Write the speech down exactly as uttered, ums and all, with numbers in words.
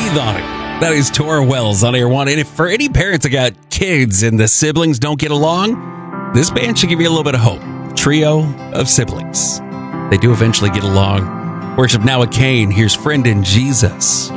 breathe on it. That is Tora Wells on Air One. And if for any parents that got kids and the siblings don't get along, this band should give you a little bit of hope. Trio of siblings. They do eventually get along. Worship now with Kane. Here's Friend in Jesus.